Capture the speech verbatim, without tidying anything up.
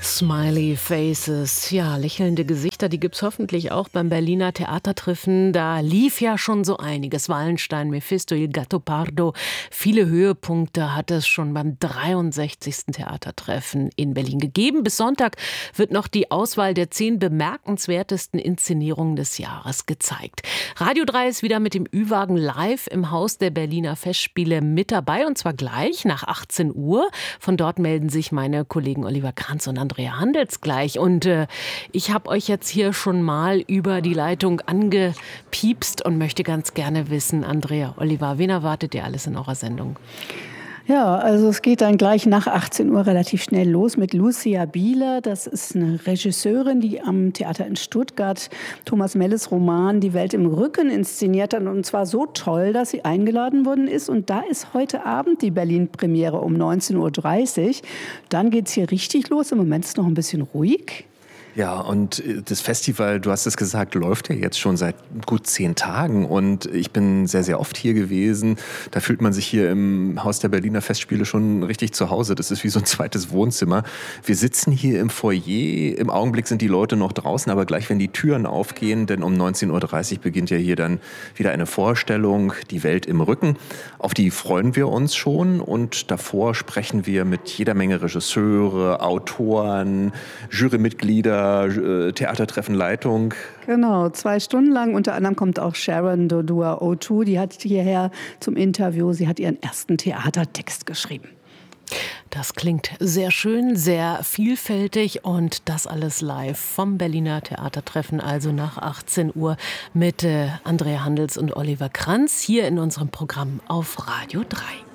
Smiley Faces, ja, lächelnde Gesichter, die gibt's hoffentlich auch beim Berliner Theatertreffen. Da lief ja schon so einiges. Wallenstein, Mephisto, Il Gattopardo. Viele Höhepunkte hat es schon beim dreiundsechzigsten Theatertreffen in Berlin gegeben. Bis Sonntag wird noch die Auswahl der zehn bemerkenswertesten Inszenierungen des Jahres gezeigt. Radio drei ist wieder mit dem Ü-Wagen live im Haus der Berliner Festspiele mit dabei. Und zwar gleich nach achtzehn Uhr. Von dort melden sich meine Kollegen Oliver Kranz und Andrea Handels gleich. Und äh, ich habe euch jetzt hier schon mal über die Leitung angepiepst und möchte ganz gerne wissen, Andrea, Oliver, wen erwartet ihr alles in eurer Sendung? Ja, also es geht dann gleich nach achtzehn Uhr relativ schnell los mit Lucia Bieler. Das ist eine Regisseurin, die am Theater in Stuttgart Thomas Melles Roman Die Welt im Rücken inszeniert hat. Und zwar so toll, dass sie eingeladen worden ist. Und da ist heute Abend die Berlin-Premiere um neunzehn Uhr dreißig. Dann geht's hier richtig los. Im Moment ist es noch ein bisschen ruhig. Ja, und das Festival, du hast es gesagt, läuft ja jetzt schon seit gut zehn Tagen und ich bin sehr, sehr oft hier gewesen. Da fühlt man sich hier im Haus der Berliner Festspiele schon richtig zu Hause. Das ist wie so ein zweites Wohnzimmer. Wir sitzen hier im Foyer. Im Augenblick sind die Leute noch draußen, aber gleich, wenn die Türen aufgehen, denn um neunzehn Uhr dreißig beginnt ja hier dann wieder eine Vorstellung, Die Welt im Rücken. Auf die freuen wir uns schon und davor sprechen wir mit jeder Menge Regisseure, Autoren, Jurymitglieder, Theatertreffenleitung. Genau, zwei Stunden lang. Unter anderem kommt auch Sharon Dodua O zwei. Die hat hierher zum Interview. Sie hat ihren ersten Theatertext geschrieben. Das klingt sehr schön, sehr vielfältig und das alles live vom Berliner Theatertreffen, also nach achtzehn Uhr mit Andrea Handels und Oliver Kranz hier in unserem Programm auf Radio drei.